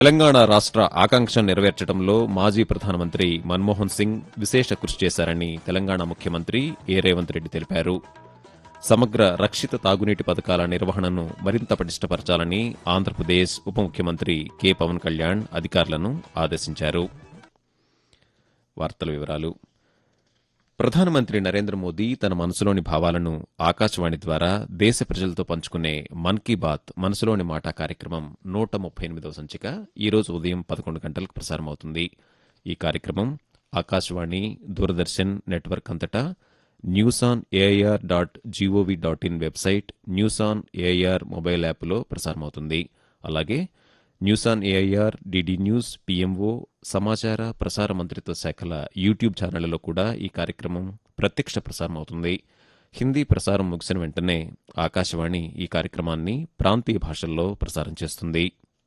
తెలంగాణ రాష్ట్ర ఆకాంక్ష నెరవేర్చడంలో మాజీ ప్రధానమంత్రి మన్మోహన్ సింగ్ విశేష కృషి చేశారని తెలంగాణ ముఖ్యమంత్రి ఏ రేవంత్ రెడ్డి తెలిపారు. సమగ్ర రక్షిత తాగునీటి పథకాల నిర్వహణను మరింత పటిష్టపరచాలని ఆంధ్రప్రదేశ్ ఉప ముఖ్యమంత్రి కె పవన్ కళ్యాణ్ అధికారులను ఆదేశించారు. వార్తల వివరాలు. ప్రధానమంత్రి నరేంద్ర మోదీ తన మనసులోని భావాలను ఆకాశవాణి ద్వారా దేశ ప్రజలతో పంచుకునే మన్ కీ బాత్ మనసులోని మాట కార్యక్రమం 138వ సంచిక ఈరోజు ఉదయం 11 గంటలకు ప్రసారమవుతుంది. ఈ కార్యక్రమం ఆకాశవాణి, దూరదర్శన్ నెట్వర్క్ అంతటా news.on.air.gov.in వెబ్సైట్, news.on.air మొబైల్ యాప్లో ప్రసారమవుతుంది. అలాగే news.on.air, డిడి న్యూస్, పిఎంఓ, సమాచార ప్రసార మంత్రిత్వ శాఖల యూట్యూబ్ ఛానళ్లలో కూడా ఈ కార్యక్రమం ప్రత్యక్ష ప్రసారమవుతుంది. హిందీ ప్రసారం ముగిసిన వెంటనే ఆకాశవాణి ఈ కార్యక్రమాన్ని ప్రాంతీయ భాషల్లో ప్రసారం చేస్తుంది.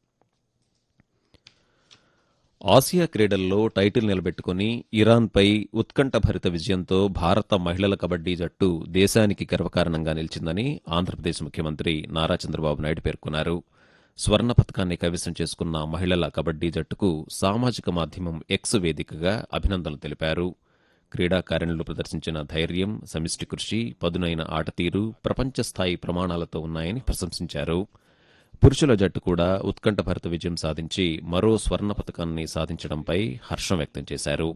ఆసియా క్రీడల్లో టైటిల్ నిలబెట్టుకుని ఇరాన్పై ఉత్కంఠభరిత విజయంతో భారత మహిళల కబడ్డీ జట్టు దేశానికి గర్వకారణంగా నిలిచిందని ఆంధ్రప్రదేశ్ ముఖ్యమంత్రి నారా చంద్రబాబు నాయుడు పేర్కొన్నారు. స్వర్ణ పతకాన్ని కైవసం చేసుకున్న మహిళల కబడ్డీ జట్టుకు సామాజిక మాధ్యమం ఎక్స్ వేదికగా అభినందనలు తెలిపారు. క్రీడాకారిణులు ప్రదర్శించిన ధైర్యం, సమిష్టి కృషి, పదునైన ఆటతీరు ప్రపంచ స్థాయి ప్రమాణాలతో ఉన్నాయని ప్రశంసించారు. పురుషుల జట్టు కూడా ఉత్కంఠభరిత విజయం సాధించి మరో స్వర్ణ పతకాన్ని సాధించడంపై హర్షం వ్యక్తం చేశారు.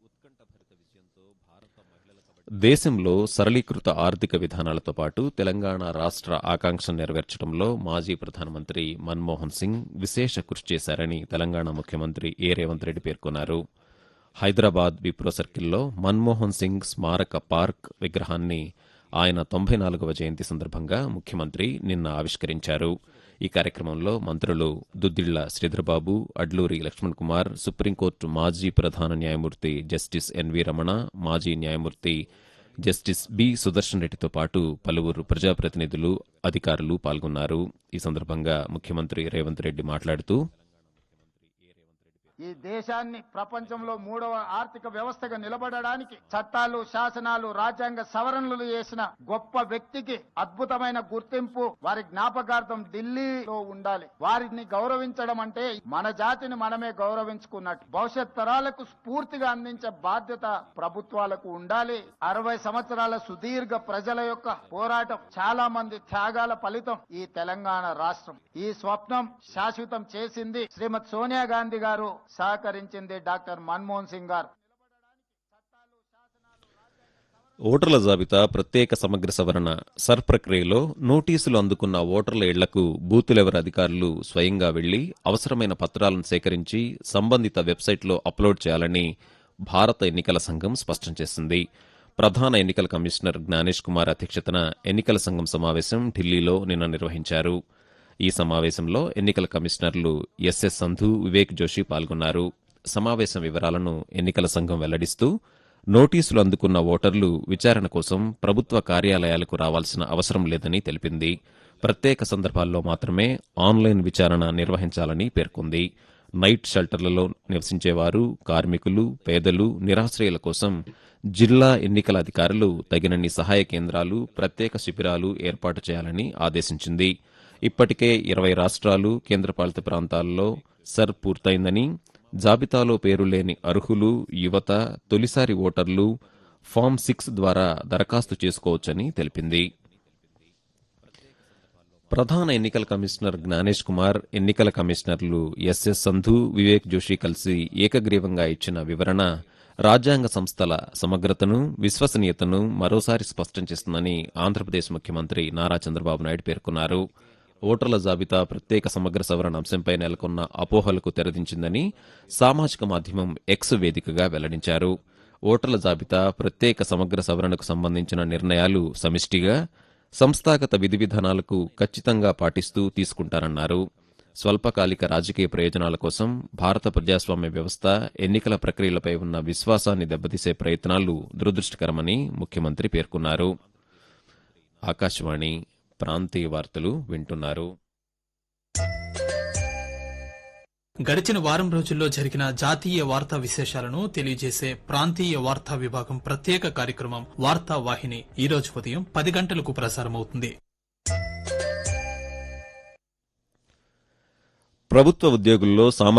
దేశంలో సరళీకృత ఆర్థిక విధానాలతో పాటు తెలంగాణ రాష్ట్ర ఆకాంక్ష నెరవేర్చడంలో మాజీ ప్రధానమంత్రి మన్మోహన్ సింగ్ విశేష కృషి చేశారని తెలంగాణ ముఖ్యమంత్రి ఏ రేవంత్ రెడ్డి పేర్కొన్నారు. హైదరాబాద్ విప్రో సర్కిల్లో మన్మోహన్ సింగ్ స్మారక పార్క్ విగ్రహాన్ని ఆయన 94వ జయంతి సందర్భంగా ముఖ్యమంత్రి నిన్న ఆవిష్కరించారు. ఈ కార్యక్రమంలో మంత్రులు దుద్దిళ్ల శ్రీధర్బాబు, అడ్లూరి లక్ష్మణ్ కుమార్, సుప్రీంకోర్టు మాజీ ప్రధాన న్యాయమూర్తి జస్టిస్ ఎన్వీ రమణ, మాజీ న్యాయమూర్తి జస్టిస్ బి సుదర్శన్ రెడ్డితో పాటు పలువురు ప్రజాప్రతినిధులు, అధికారులు పాల్గొన్నారు. ఈ సందర్భంగా ముఖ్యమంత్రి రేవంత్ రెడ్డి మాట్లాడుతూ, ఈ దేశాన్ని ప్రపంచంలో 3వ ఆర్థిక వ్యవస్థగా నిలబడడానికి చట్టాలు, శాసనాలు, రాజ్యాంగ సవరణలు చేసిన గొప్ప వ్యక్తికి అద్భుతమైన గుర్తింపు వారి జ్ఞాపకార్థం ఢిల్లీలో ఉండాలి. వారిని గౌరవించడం అంటే మన జాతిని మనమే గౌరవించుకున్నట్టు. భవిష్యత్ తరాలకు స్ఫూర్తిగా అందించే బాధ్యత ప్రభుత్వాలకు ఉండాలి. 60 సంవత్సరాల సుదీర్ఘ ప్రజల యొక్క పోరాటం, చాలా మంది త్యాగాల ఫలితం ఈ తెలంగాణ రాష్ట్రం. ఈ స్వప్నం శాశ్వతం చేసింది శ్రీమతి సోనియా గాంధీ గారు, సహకరించింది డాక్టర్ మన్మోహన్ సింగ్ గారు. ఓటర్ల జాబితా ప్రత్యేక సమగ్ర సవరణ సర్ ప్రక్రియలో నోటీసులు అందుకున్న ఓటర్ల ఇళ్లకు బూత్ లెవెల్ అధికారులు స్వయంగా వెళ్లి అవసరమైన పత్రాలను సేకరించి సంబంధిత వెబ్సైట్లో అప్లోడ్ చేయాలని భారత ఎన్నికల సంఘం స్పష్టం చేసింది. ప్రధాన ఎన్నికల కమిషనర్ జ్ఞానేష్ కుమార్ అధ్యక్షతన ఎన్నికల సంఘం సమావేశం ఢిల్లీలో నిన్న నిర్వహించారు. ఈ సమావేశంలో ఎన్నికల కమిషనర్లు ఎస్ఎస్ సంధు, వివేక్ జోషి పాల్గొన్నారు. సమావేశం వివరాలను ఎన్నికల సంఘం వెల్లడిస్తూ, నోటీసులు అందుకున్న ఓటర్లు విచారణ కోసం ప్రభుత్వ కార్యాలయాలకు రావాల్సిన అవసరం లేదని తెలిపింది. ప్రత్యేక సందర్భాల్లో మాత్రమే ఆన్లైన్ విచారణ నిర్వహించాలని పేర్కొంది. నైట్ షెల్టర్లలో నివసించేవారు, కార్మికులు, పేదలు, నిరాశ్రయుల కోసం జిల్లా ఎన్నికల అధికారులు తగినన్ని సహాయ కేంద్రాలు, ప్రత్యేక శిబిరాలు ఏర్పాటు చేయాలని ఆదేశించింది. ఇప్పటికే 20 రాష్ట్రాలు, కేంద్రపాలిత ప్రాంతాల్లో సర్ పూర్తయిందని, జాబితాలో పేరు లేని అర్హులు, యువత, తొలిసారి ఓటర్లు ఫామ్ 6 ద్వారా దరఖాస్తు చేసుకోవచ్చని తెలిపింది. ప్రధాన ఎన్నికల కమిషనర్ జ్ఞానేష్ కుమార్, ఎన్నికల కమిషనర్లు ఎస్ఎస్ సంధు, వివేక్ జోషి కలిసి ఏకగ్రీవంగా ఇచ్చిన వివరణ రాజ్యాంగ సంస్థల సమగ్రతను, విశ్వసనీయతను మరోసారి స్పష్టం చేస్తుందని ఆంధ్రప్రదేశ్ ముఖ్యమంత్రి నారా చంద్రబాబు నాయుడు పేర్కొన్నారు. ఓటర్ల జాబితా ప్రత్యేక సమగ్ర సవరణ అంశంపై నెలకొన్న అపోహలకు తెరదించిందని సామాజిక మాధ్యమం ఎక్స్ వేదికగా వెల్లడించారు. ఓటర్ల జాబితా ప్రత్యేక సమగ్ర సవరణకు సంబంధించిన నిర్ణయాలు సమిష్టిగా, సంస్థాగత విధి విధానాలకు ఖచ్చితంగా పాటిస్తూ తీసుకుంటారన్నారు. స్వల్పకాలిక రాజకీయ ప్రయోజనాల కోసం భారత ప్రజాస్వామ్య వ్యవస్థ, ఎన్నికల ప్రక్రియలపై ఉన్న విశ్వాసాన్ని దెబ్బతీసే ప్రయత్నాలు దురదృష్టకరమని ముఖ్యమంత్రి పేర్కొన్నారు. ఆకాశవాణి ప్రాంతీయ వార్తలు వింటున్నారు. గడిచిన వారం రోజుల్లో జరిగిన జాతీయ వార్తా విశేషాలను తెలియజేసే ప్రాంతీయ వార్తా విభాగం ప్రత్యేక కార్యక్రమం వార్తా వాహిని ఈ రోజు ఉదయం 10 గంటలకు ప్రసారమవుతుంది. ప్రభుత్వ ఉద్యోగుల్లో